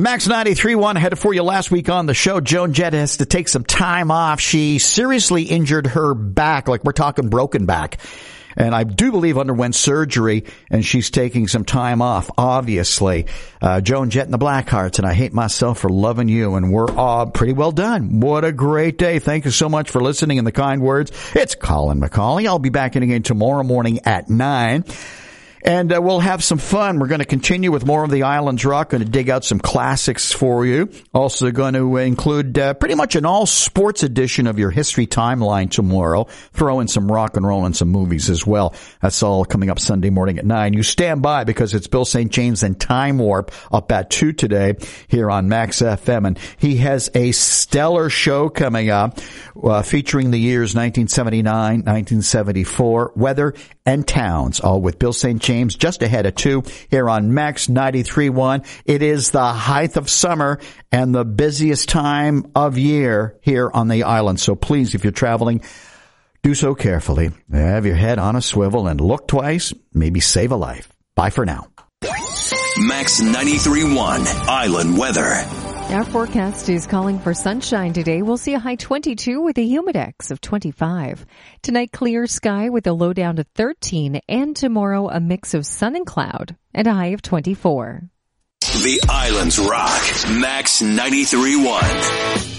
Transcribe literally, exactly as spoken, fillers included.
Max ninety-three point one had it for you last week on the show. Joan Jett has to take some time off. She seriously injured her back, like we're talking broken back. And I do believe underwent surgery, and she's taking some time off, obviously. Uh, Joan Jett and the Blackhearts, and I Hate Myself for Loving You, and we're all pretty well done. What a great day. Thank you so much for listening and the kind words. It's Colin McCauley. I'll be back in again tomorrow morning at nine. And uh, we'll have some fun. We're going to continue with more of the Islands Rock. Going to dig out some classics for you. Also going to include uh, pretty much an all-sports edition of your History Timeline tomorrow. Throw in some rock and roll and some movies as well. That's all coming up Sunday morning at nine. You stand by because it's Bill Saint James and Time Warp up at two today here on Max F M. And he has a stellar show coming up uh, featuring the years nineteen seventy-nine, nineteen seventy-four, weather and towns, all with Bill Saint James. Just ahead of two here on Max ninety-three point one. It is the height of summer and the busiest time of year here on the island. So please, if you're traveling, do so carefully. Have your head on a swivel and look twice. Maybe save a life. Bye for now. Max ninety-three point one Island Weather. Our forecast is calling for sunshine today. We'll see a high twenty-two with a humidex of twenty-five. Tonight, clear sky with a low down to thirteen. And tomorrow, a mix of sun and cloud and a high of twenty-four. The Islands Rock. Max ninety-three point one.